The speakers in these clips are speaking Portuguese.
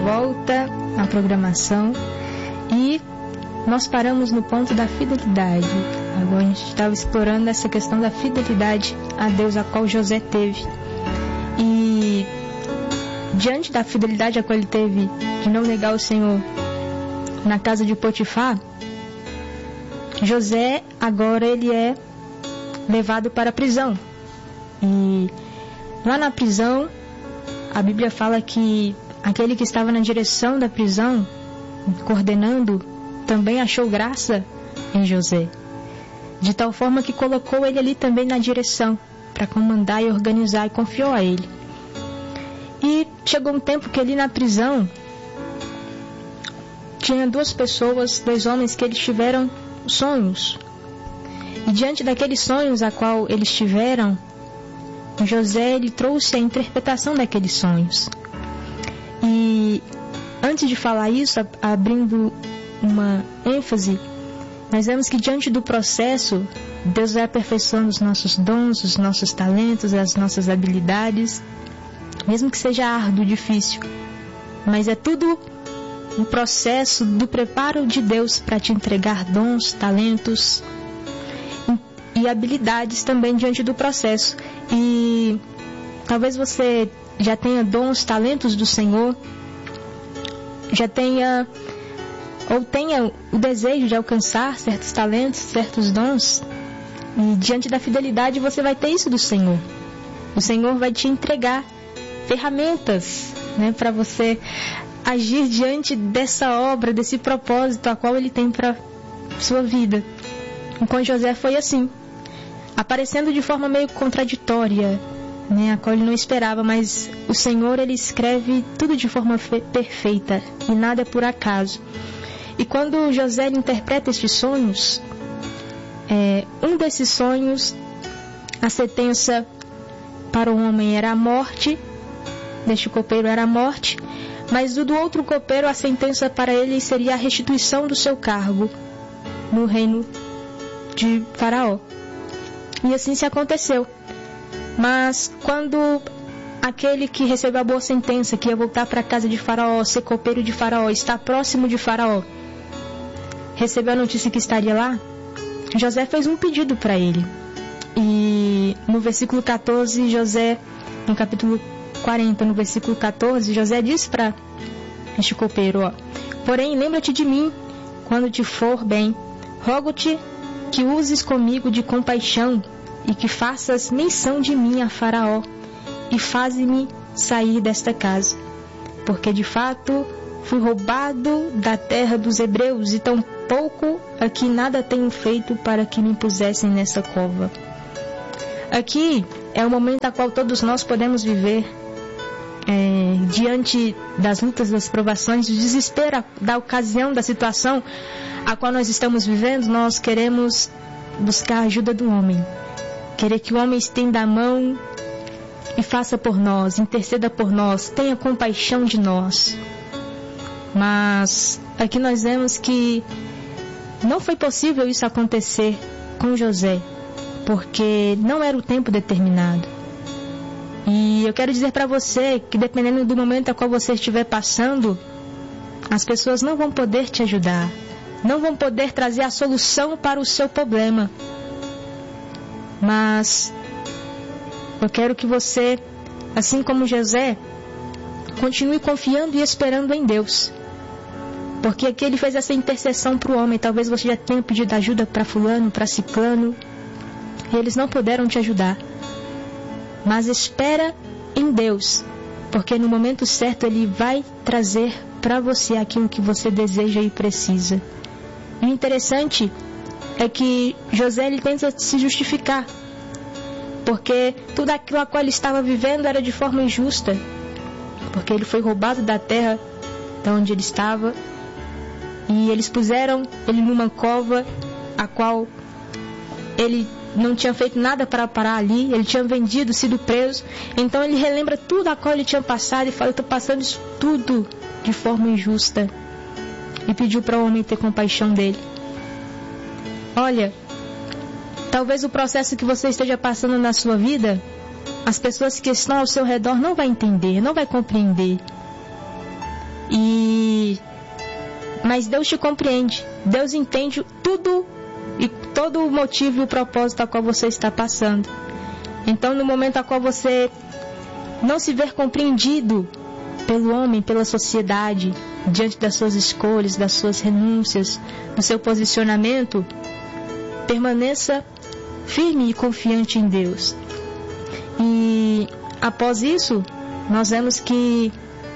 volta à programação e nós paramos no ponto da fidelidade. Agora a gente estava explorando essa questão da fidelidade a Deus, a qual José teve. E diante da fidelidade a qual ele teve de não negar o Senhor na casa de Potifar, José agora ele é levado para a prisão. E lá na prisão, a Bíblia fala que aquele que estava na direção da prisão, coordenando, também achou graça em José. De tal forma que colocou ele ali também na direção, para comandar e organizar, e confiou a ele. E chegou um tempo que ali na prisão, tinha dois homens que eles tiveram sonhos. E diante daqueles sonhos a qual eles tiveram, José ele trouxe a interpretação daqueles sonhos. E antes de falar isso, abrindo uma ênfase, nós vemos que diante do processo, Deus vai aperfeiçoando os nossos dons, os nossos talentos, as nossas habilidades, mesmo que seja árduo, difícil. Mas é tudo um processo do preparo de Deus para te entregar dons, talentos e habilidades também diante do processo. E talvez você já tenha dons, talentos do Senhor, já tenha ou tenha o desejo de alcançar certos talentos, certos dons, e diante da fidelidade você vai ter isso do Senhor. O Senhor vai te entregar ferramentas, para você agir diante dessa obra, desse propósito a qual Ele tem para sua vida. E com José foi assim, aparecendo de forma meio contraditória, a qual ele não esperava, mas o Senhor ele escreve tudo de forma perfeita e nada é por acaso. E quando José interpreta estes sonhos, um desses sonhos, a sentença para o homem era a morte, deste copeiro era a morte, mas do outro copeiro a sentença para ele seria a restituição do seu cargo no reino de Faraó. E assim se aconteceu. Mas quando aquele que recebeu a boa sentença, que ia voltar para a casa de Faraó, ser copeiro de Faraó, estar próximo de Faraó, recebeu a notícia que estaria lá, José fez um pedido para ele. E no versículo 14, José, no capítulo 40, no versículo 14, José diz para este copeiro, porém, lembra-te de mim quando te for bem. Rogo-te que uses comigo de compaixão e que faças menção de mim a Faraó e faze-me sair desta casa. Porque de fato fui roubado da terra dos hebreus e tampouco aqui nada tenho feito para que me pusessem nessa cova. Aqui é o momento a qual todos nós podemos viver diante das lutas, das provações, do desespero, da ocasião, da situação a qual nós estamos vivendo. Nós queremos buscar a ajuda do homem, querer que o homem estenda a mão e faça por nós, interceda por nós, tenha compaixão de nós. Mas aqui nós vemos que não foi possível isso acontecer com José, porque não era o tempo determinado. E eu quero dizer para você que dependendo do momento a qual você estiver passando, as pessoas não vão poder te ajudar, não vão poder trazer a solução para o seu problema. Mas eu quero que você, assim como José, continue confiando e esperando em Deus. Porque aqui ele fez essa intercessão para o homem. Talvez você já tenha pedido ajuda para fulano, para ciclano, e eles não puderam te ajudar. Mas espera em Deus, porque no momento certo Ele vai trazer para você aquilo que você deseja e precisa. E o interessante é que José ele tenta se justificar, porque tudo aquilo a qual ele estava vivendo era de forma injusta, porque ele foi roubado da terra de onde ele estava, e eles puseram ele numa cova a qual ele não tinha feito nada para parar ali, ele tinha vendido, sido preso. Então ele relembra tudo a qual ele tinha passado e fala: eu estou passando isso tudo de forma injusta. E pediu para o homem ter compaixão dele. Olha, talvez o processo que você esteja passando na sua vida, as pessoas que estão ao seu redor não vão entender, não vão compreender. Mas Deus te compreende. Deus entende tudo e todo o motivo e o propósito a qual você está passando. Então, no momento a qual você não se ver compreendido pelo homem, pela sociedade, diante das suas escolhas, das suas renúncias, do seu posicionamento, permaneça firme e confiante em Deus. E após isso, nós vemos que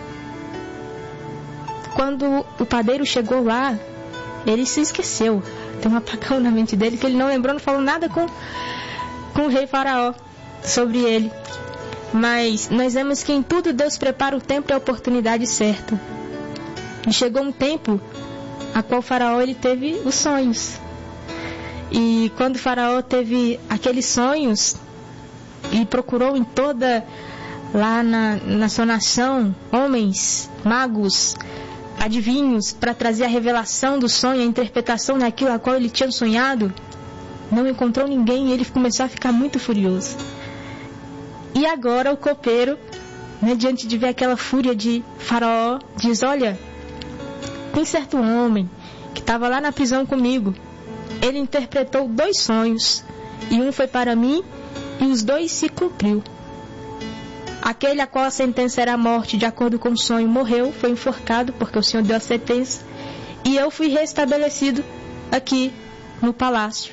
quando o padeiro chegou lá, ele se esqueceu. Tem um apagão na mente dele que ele não lembrou, não falou nada com o rei Faraó sobre ele. Mas nós vemos que em tudo Deus prepara o tempo e a oportunidade certa. E chegou um tempo a qual Faraó ele teve os sonhos. E quando Faraó teve aqueles sonhos e procurou em toda lá na sua nação homens, magos, adivinhos, para trazer a revelação do sonho, a interpretação daquilo a qual ele tinha sonhado, não encontrou ninguém e ele começou a ficar muito furioso. E agora o copeiro, diante de ver aquela fúria de Faraó, diz: olha, tem certo homem que estava lá na prisão comigo, ele interpretou 2 sonhos, e um foi para mim e os 2 se cumpriu. Aquele a qual a sentença era a morte, de acordo com o sonho, morreu, foi enforcado, porque o Senhor deu a sentença, e eu fui restabelecido aqui no palácio.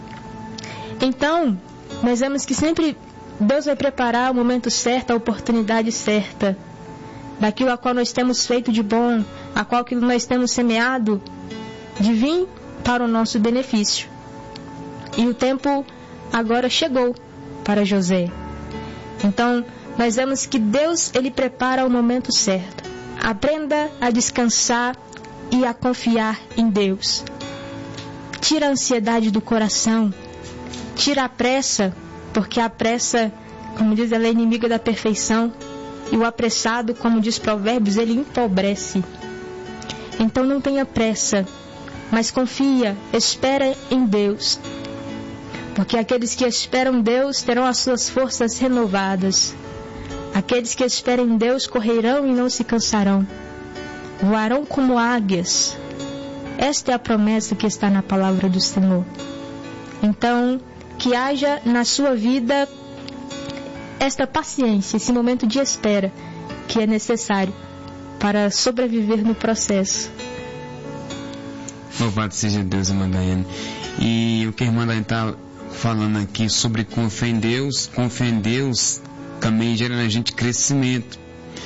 Então, nós vemos que sempre Deus vai preparar o momento certo, a oportunidade certa, daquilo a qual nós temos feito de bom, a qual aquilo nós temos semeado, de vir para o nosso benefício. E o tempo agora chegou para José. Então, nós vemos que Deus, ele prepara o momento certo. Aprenda a descansar e a confiar em Deus. Tira a ansiedade do coração. Tira a pressa, porque a pressa, como diz, ela é inimiga da perfeição. E o apressado, como diz Provérbios, ele empobrece. Então não tenha pressa, mas confia, espera em Deus. Porque aqueles que esperam Deus terão as suas forças renovadas. Aqueles que esperam em Deus correrão e não se cansarão. Voarão como águias. Esta é a promessa que está na palavra do Senhor. Então, que haja na sua vida esta paciência, esse momento de espera que é necessário para sobreviver no processo. Louvado seja Deus, irmã Daiane. E o que a irmã Daiane está falando aqui sobre confiar em Deus também gera na gente crescimento.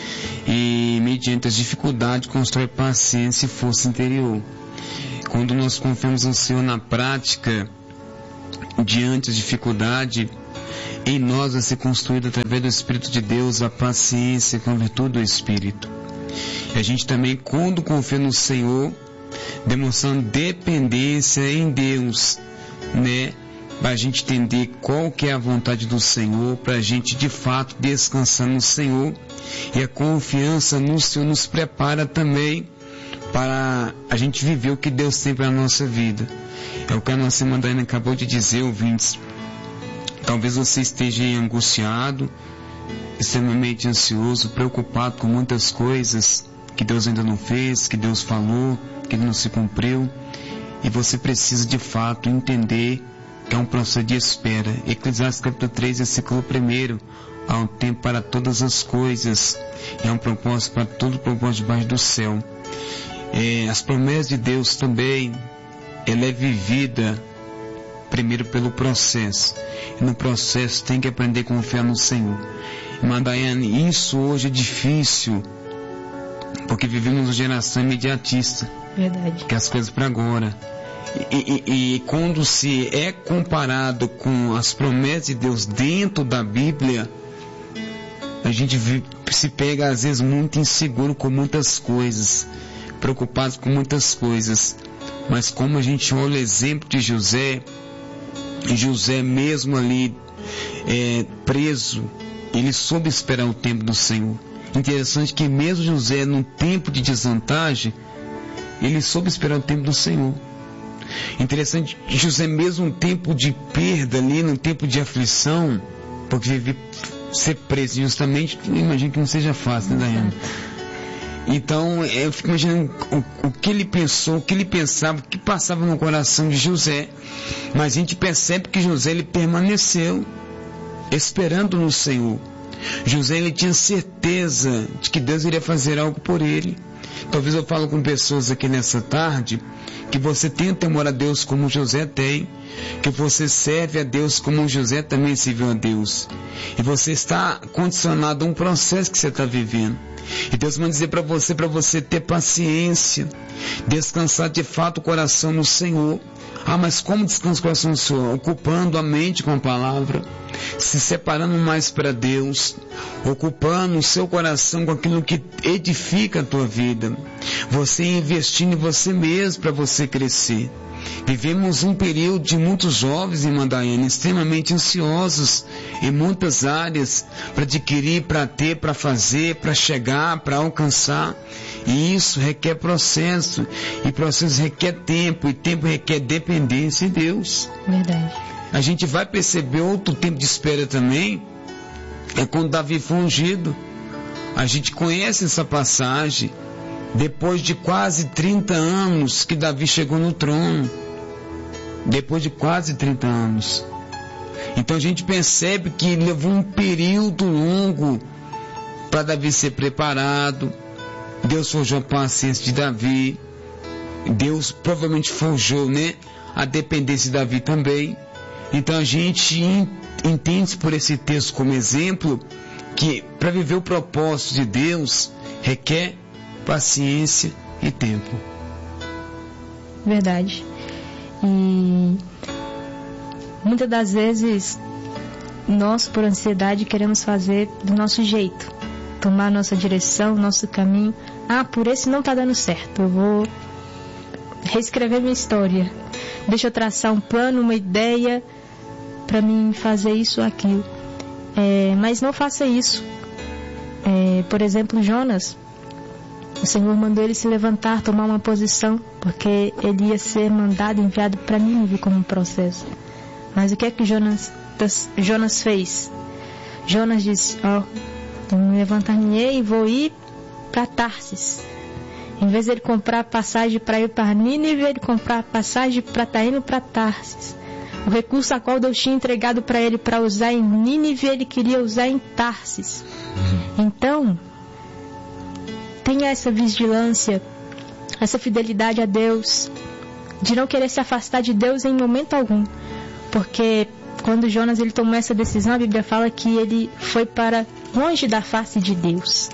E mediante as dificuldades constrói paciência e força interior. Quando nós confiamos no Senhor na prática, diante da dificuldade, em nós vai ser construída através do Espírito de Deus a paciência com a virtude do Espírito. E a gente também, quando confia no Senhor, demonstrando dependência em Deus, para a gente entender qual que é a vontade do Senhor, para a gente de fato descansar no Senhor. E a confiança no Senhor nos prepara também para a gente viver o que Deus tem para a nossa vida. É o que a nossa irmã Daiane acabou de dizer, ouvintes. Talvez você esteja angustiado, extremamente ansioso, preocupado com muitas coisas que Deus ainda não fez, que Deus falou, que não se cumpriu. E você precisa de fato entender que é um processo de espera. Eclesiastes capítulo 3, versículo 1. Há um tempo para todas as coisas. E há um propósito para todo o propósito debaixo do céu. As promessas de Deus também, ela é vivida primeiro pelo processo. E no processo tem que aprender a confiar no Senhor. Irmã Daiane, isso hoje é difícil, porque vivemos uma geração imediatista. Verdade. Que é as coisas para agora. E quando se é comparado com as promessas de Deus dentro da Bíblia, a gente se pega às vezes muito inseguro com muitas coisas, preocupado com muitas coisas. Mas como a gente olha o exemplo de José, mesmo ali preso, ele soube esperar o tempo do Senhor. Interessante que mesmo José, num tempo de desvantagem, ele soube esperar o tempo do Senhor. Interessante que José, mesmo num tempo de perda ali, num tempo de aflição, porque ser preso justamente, imagino que não seja fácil, né, Daiane? Então eu fico imaginando o que ele pensou, o que ele pensava, o que passava no coração de José. Mas a gente percebe que José ele permaneceu esperando no Senhor. José ele tinha certeza de que Deus iria fazer algo por ele. Talvez eu falo com pessoas aqui nessa tarde que você tenha temor a Deus como José tem, que você serve a Deus como José também serviu a Deus, e você está condicionado a um processo que você está vivendo. E Deus vai dizer para você ter paciência, descansar de fato o coração no Senhor. Mas como descansa o coração no Senhor? Ocupando a mente com a palavra, se separando mais para Deus, ocupando o seu coração com aquilo que edifica a tua vida, você investindo em você mesmo para você crescer. Vivemos um período de muitos jovens, irmã Daiane, extremamente ansiosos em muitas áreas, para adquirir, para ter, para fazer, para chegar, para alcançar. E isso requer processo, e processo requer tempo, e tempo requer dependência de Deus. Verdade. A gente vai perceber outro tempo de espera também, é quando Davi foi ungido. A gente conhece essa passagem, depois de quase 30 anos que Davi chegou no trono. Depois de quase 30 anos. Então a gente percebe que levou um período longo para Davi ser preparado. Deus forjou a paciência de Davi. Deus provavelmente forjou, a dependência de Davi também. Então a gente entende por esse texto como exemplo que para viver o propósito de Deus requer paciência e tempo. Verdade. E muitas das vezes nós, por ansiedade, queremos fazer do nosso jeito, tomar a nossa direção, nosso caminho. Por esse não está dando certo, eu vou reescrever minha história, deixa eu traçar um plano, uma ideia para mim fazer isso ou aquilo. Mas não faça isso. Por exemplo, Jonas, o Senhor mandou ele se levantar, tomar uma posição, porque ele ia ser mandado, enviado para Nínive como um processo. Mas o que é que Jonas fez? Jonas disse: eu me levantar-me-ei e vou ir para Tarsis. Em vez de ele comprar passagem para ir para Nínive, ele comprar passagem para estar indo para Tarsis. O recurso a qual Deus tinha entregado para ele para usar em Nínive, ele queria usar em Tarsis. Então, tenha essa vigilância, essa fidelidade a Deus, de não querer se afastar de Deus em momento algum. Porque quando Jonas ele tomou essa decisão, a Bíblia fala que ele foi para longe da face de Deus.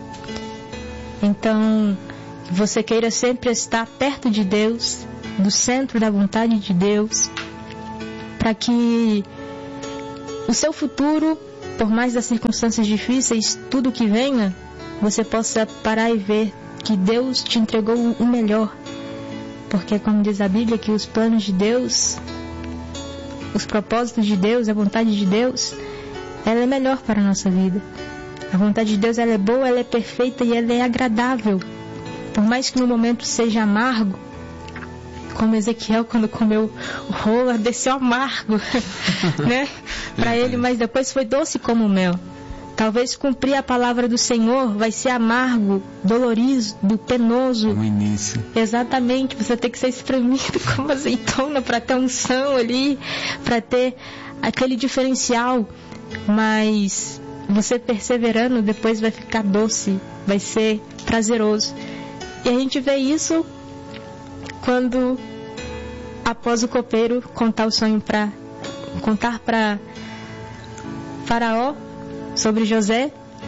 Então, você queira sempre estar perto de Deus, do centro da vontade de Deus, para que o seu futuro, por mais das circunstâncias difíceis, tudo que venha, você possa parar e ver que Deus te entregou o melhor. Porque, como diz a Bíblia, que os planos de Deus, os propósitos de Deus, a vontade de Deus, ela é melhor para a nossa vida. A vontade de Deus, ela é boa, ela é perfeita e ela é agradável. Por mais que no momento seja amargo, como Ezequiel, quando comeu o rola, desceu amargo, para ele, mas depois foi doce como mel. Talvez cumprir a palavra do Senhor vai ser amargo, dolorido, penoso. No início. Exatamente, você tem que ser espremido como azeitona para ter unção ali, para ter aquele diferencial. Mas você perseverando, depois vai ficar doce, vai ser prazeroso. E a gente vê isso quando, após o copeiro contar o sonho contar para Faraó sobre José,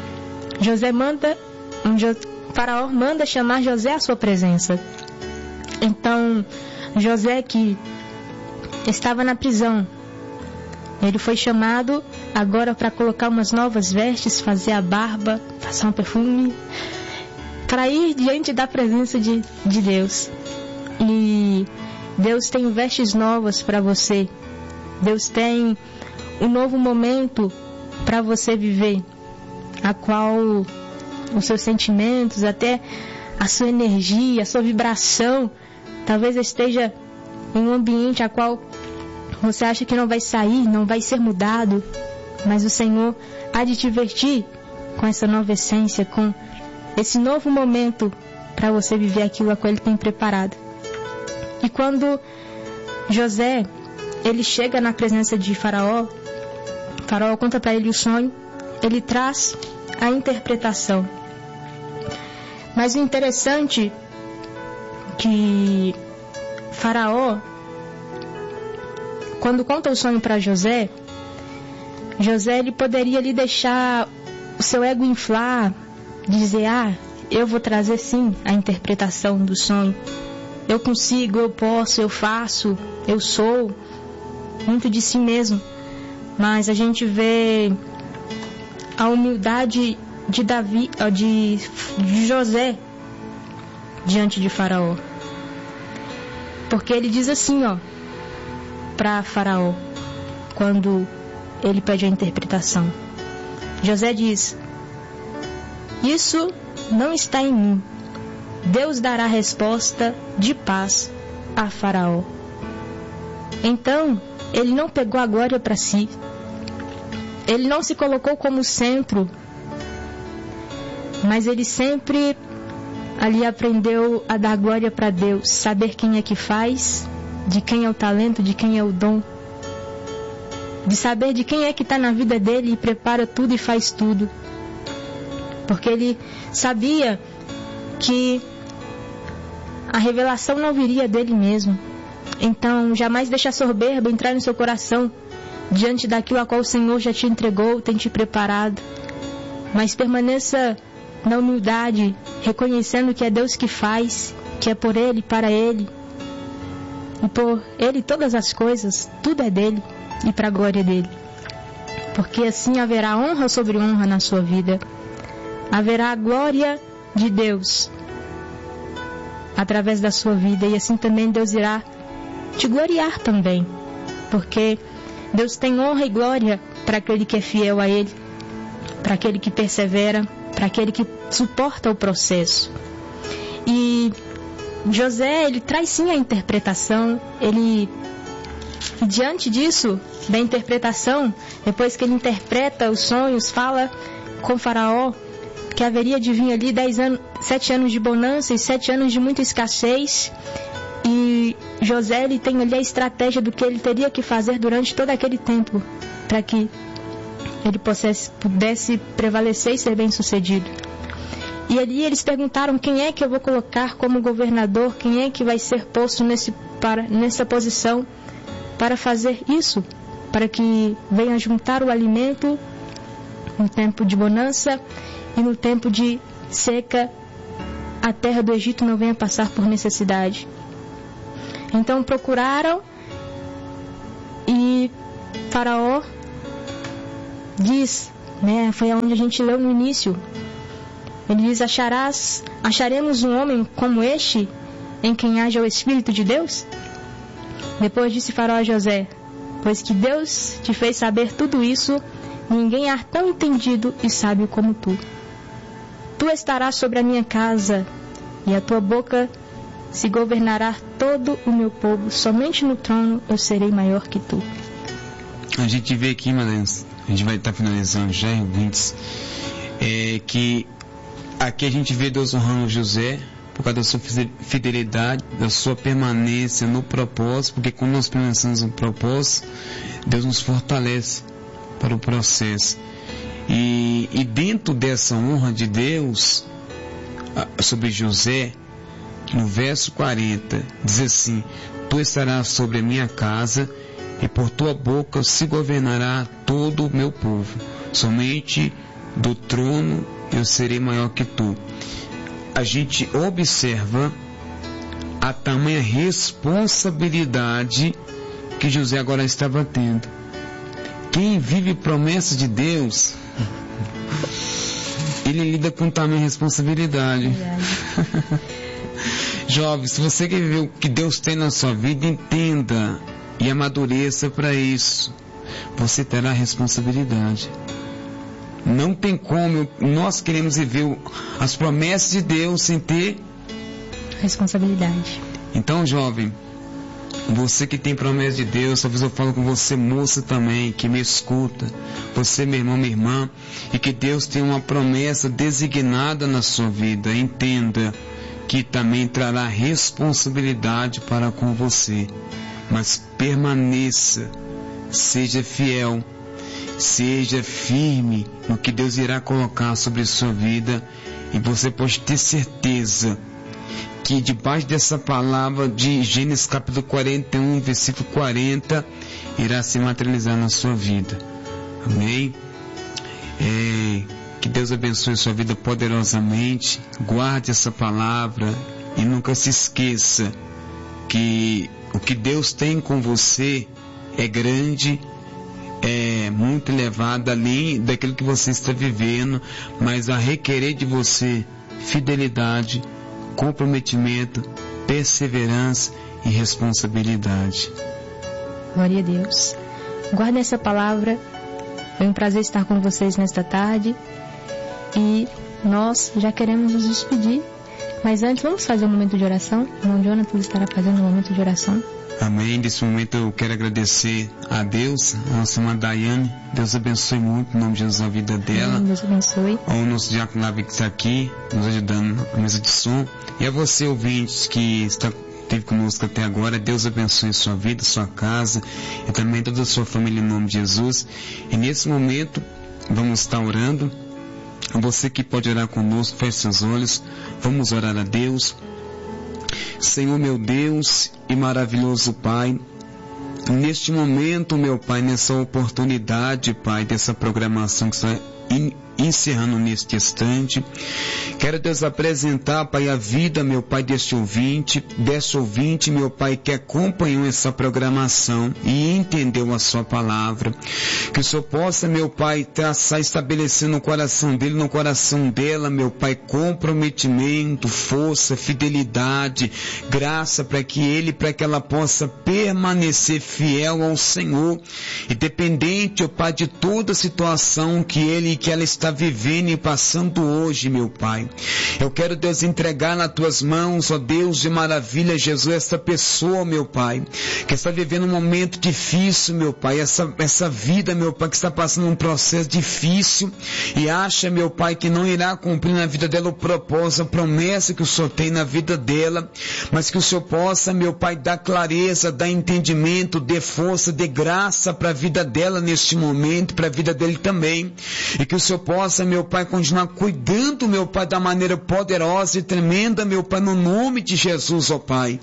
Faraó manda chamar José à sua presença. Então, José, que estava na prisão, ele foi chamado agora para colocar umas novas vestes, fazer a barba, passar um perfume, para ir diante da presença de Deus. E Deus tem vestes novas para você. Deus tem um novo momento para você viver, a qual os seus sentimentos, até a sua energia, a sua vibração, talvez esteja em um ambiente a qual você acha que não vai sair, não vai ser mudado, mas o Senhor há de te vestir com essa nova essência, com esse novo momento para você viver aquilo a qual ele tem preparado. E quando José, ele chega na presença de Faraó, Faraó conta para ele o sonho, ele traz a interpretação. Mas o interessante é que Faraó, quando conta o sonho para José, ele poderia ali deixar o seu ego inflar, dizer, eu vou trazer sim a interpretação do sonho. Eu consigo, eu posso, eu faço, eu sou, muito de si mesmo. Mas a gente vê a humildade de José diante de Faraó. Porque ele diz assim, para Faraó, quando ele pede a interpretação. José diz: isso não está em mim. Deus dará resposta de paz a Faraó. Então, ele não pegou a glória para si. Ele não se colocou como centro, mas ele sempre ali aprendeu a dar glória para Deus, saber quem é que faz, de quem é o talento, de quem é o dom, de saber de quem é que está na vida dele e prepara tudo e faz tudo. Porque ele sabia que a revelação não viria dele mesmo. Então, jamais deixe a soberba entrar no seu coração diante daquilo a qual o Senhor já te entregou, tem te preparado. Mas permaneça na humildade, reconhecendo que é Deus que faz, que é por Ele, para Ele. E por Ele todas as coisas, tudo é dele e para a glória dele. Porque assim haverá honra sobre honra na sua vida. Haverá a glória de Deus através da sua vida, e assim também Deus irá te gloriar também, porque Deus tem honra e glória para aquele que é fiel a Ele, para aquele que persevera, para aquele que suporta o processo. E José, ele traz sim a interpretação, e diante disso, da interpretação, depois que ele interpreta os sonhos, fala com Faraó que haveria de vir ali 7 anos de bonança e 7 anos de muita escassez. E José, ele tem ali a estratégia do que ele teria que fazer durante todo aquele tempo, para que ele pudesse prevalecer e ser bem sucedido. E ali eles perguntaram: quem é que eu vou colocar como governador, quem é que vai ser posto nessa posição para fazer isso, para que venha juntar o alimento no tempo de bonança e no tempo de seca, a terra do Egito não venha passar por necessidade. Então procuraram, e Faraó diz, foi onde a gente leu no início, ele diz: acharemos um homem como este, em quem haja o Espírito de Deus? Depois disse Faraó a José: pois que Deus te fez saber tudo isso, ninguém há tão entendido e sábio como tu. Tu estarás sobre a minha casa, e a tua boca se governará todo o meu povo. Somente no trono eu serei maior que tu. A gente vê aqui, Madalena, a gente vai estar finalizando já, ouvintes, que aqui a gente vê Deus honrando José por causa da sua fidelidade, da sua permanência no propósito, porque quando nós permanecemos no propósito, Deus nos fortalece para o processo. E dentro dessa honra de Deus sobre José, no verso 40, diz assim: tu estarás sobre a minha casa, e por tua boca se governará todo o meu povo. Somente do trono eu serei maior que tu. A gente observa a tamanha responsabilidade que José agora estava tendo. Quem vive promessa de Deus, ele lida com tamanha responsabilidade. Jovem, se você quer viver o que Deus tem na sua vida, entenda e amadureça para isso. Você terá responsabilidade. Não tem como nós queremos viver as promessas de Deus sem ter responsabilidade. Então, jovem, Você que tem promessa de Deus, talvez eu falo com você, moça também, que me escuta, você, meu irmão, minha irmã, e que Deus tem uma promessa designada na sua vida. Entenda que também trará responsabilidade para com você, mas permaneça, seja fiel, seja firme no que Deus irá colocar sobre a sua vida, e você pode ter certeza que debaixo dessa palavra de Gênesis capítulo 41, versículo 40, irá se materializar na sua vida. Amém? Que Deus abençoe sua vida poderosamente. Guarde essa palavra e nunca se esqueça que o que Deus tem com você é grande, é muito elevado, além daquilo que você está vivendo, mas a requerer de você fidelidade, comprometimento, perseverança e responsabilidade. Glória a Deus. Guardem essa palavra. Foi um prazer estar com vocês nesta tarde. E nós já queremos nos despedir. Mas antes, vamos fazer um momento de oração. O irmão Jonathan estará fazendo um momento de oração. Amém. Nesse momento eu quero agradecer a Deus, a nossa irmã Daiane. Deus abençoe muito, em nome de Jesus, a vida dela. Amém. Deus abençoe. Ao nosso diácono Lavi que está aqui, nos ajudando na mesa de som. E a você, ouvinte, que esteve conosco até agora, Deus abençoe sua vida, sua casa e também toda a sua família, em nome de Jesus. E nesse momento, vamos estar orando. Você que pode orar conosco, feche seus olhos. Vamos orar a Deus. Senhor, meu Deus e maravilhoso Pai, neste momento, meu Pai, nessa oportunidade, Pai, dessa programação que está encerrando neste instante, quero, Deus, apresentar, Pai, a vida, meu Pai, deste ouvinte, meu Pai, que acompanhou essa programação e entendeu a sua palavra. Que o Senhor possa, meu Pai, traçar, estabelecer no coração dele, no coração dela, meu Pai, comprometimento, força, fidelidade, graça, para que ela possa permanecer fiel ao Senhor, independente, ó Pai, de toda a situação que ela está vivendo e passando hoje, meu Pai. Eu quero, Deus, entregar nas tuas mãos, ó Deus de maravilha, Jesus, essa pessoa, meu Pai, que está vivendo um momento difícil, meu Pai, essa vida, meu Pai, que está passando um processo difícil e acha, meu Pai, que não irá cumprir na vida dela o propósito, a promessa que o Senhor tem na vida dela, mas que o Senhor possa, meu Pai, dar clareza, dar entendimento, dê força, dê graça para a vida dela neste momento, para a vida dele também, e que o Senhor possa, meu Pai, continuar cuidando, meu Pai, da maneira poderosa e tremenda, meu Pai, no nome de Jesus, ó Pai.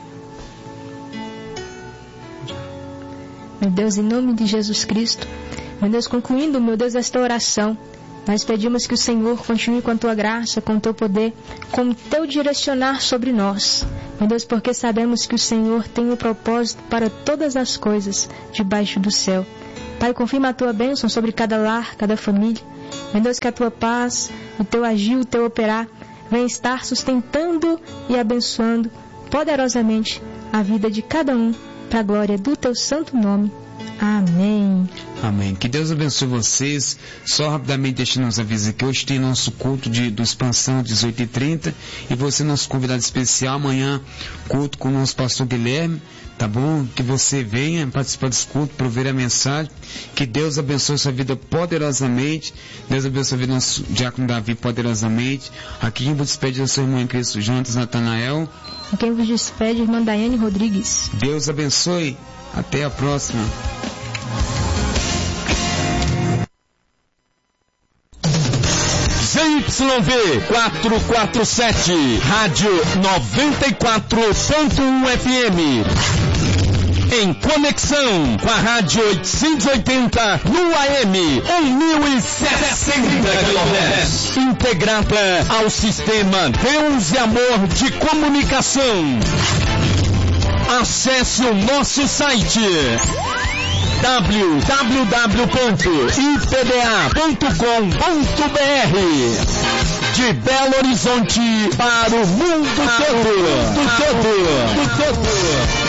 Meu Deus, em nome de Jesus Cristo, meu Deus, concluindo, meu Deus, esta oração, nós pedimos que o Senhor continue com a tua graça, com o teu poder, com o teu direcionar sobre nós. Meu Deus, porque sabemos que o Senhor tem um propósito para todas as coisas debaixo do céu. Pai, confirma a tua bênção sobre cada lar, cada família. Meu Deus, que a tua paz, o teu agir, o teu operar, venha estar sustentando e abençoando poderosamente a vida de cada um, para a glória do teu santo nome. Amém. Amém. Que Deus abençoe vocês. Só rapidamente deixando nos avisar que hoje tem nosso culto do Expansão, 18h30, e você, nosso convidado especial, amanhã, culto com o nosso pastor Guilherme, tá bom? Que você venha participar desse culto para ouvir a mensagem. Que Deus abençoe sua vida poderosamente. Deus abençoe a vida do nosso diácono Davi poderosamente. Aqui quem vos despede é seu irmão em Cristo, Jonas Natanael. E quem vos despede, irmã Daiane Rodrigues. Deus abençoe. Até a próxima. ZYV 447, Rádio 94.1 FM. Em conexão com a Rádio 880 no AM 1060 kHz. Integrada ao sistema Deus e Amor de Comunicação. Acesse o nosso site www.ipda.com.br. De Belo Horizonte para o mundo todo.